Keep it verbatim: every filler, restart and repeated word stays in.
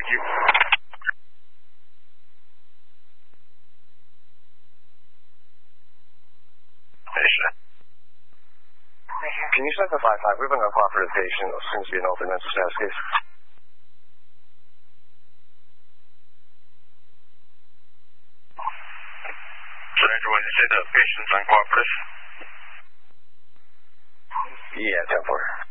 Thank you. Can you send the five five? We've been a cooperative patient. It seems to be an open mental status case. Stranger, when you say the patient's uncooperative? Yeah, ten four.